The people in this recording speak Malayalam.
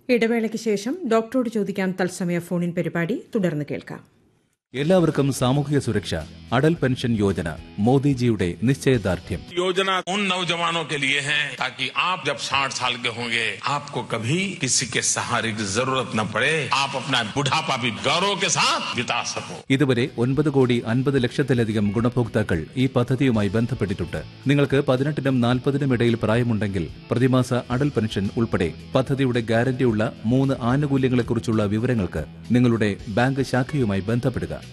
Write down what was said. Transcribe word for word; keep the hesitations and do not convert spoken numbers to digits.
ഇടവേളയ്ക്ക് ശേഷം ഡോക്ടറോട് ചോദിക്കാം തത്സമയ ഫോണിൻ പരിപാടി തുടർന്ന് കേൾക്കാം. എല്ലാവർക്കും സാമൂഹിക സുരക്ഷ, അടൽ പെൻഷൻ യോജന മോദിജിയുടെ നിശ്ചയദാർഢ്യം. योजना उन नौजवानों के लिए है ताकि आप जब साठ साल के होंगे आपको कभी किसी के सहारे की जरूरत न पड़े, आप अपना बुढ़ापा भी गौरव के साथ बिता सको. ഇതുവരെ ഒൻപത് കോടി അൻപത് ലക്ഷത്തിലധികം ഗുണഭോക്താക്കൾ ഈ പദ്ധതിയുമായി ബന്ധപ്പെട്ടിട്ടുണ്ട്. നിങ്ങൾക്ക് പതിനെട്ടിനും നാൽപ്പതിനും ഇടയിൽ പ്രായമുണ്ടെങ്കിൽ പ്രതിമാസ അടൽ പെൻഷൻ ഉൾപ്പെടെ പദ്ധതിയുടെ ഗ്യാരണ്ടിയുള്ള മൂന്ന് ആനുകൂല്യങ്ങളെക്കുറിച്ചുള്ള വിവരങ്ങൾക്ക് നിങ്ങളുടെ ബാങ്ക് ശാഖയുമായി ബന്ധപ്പെടുക.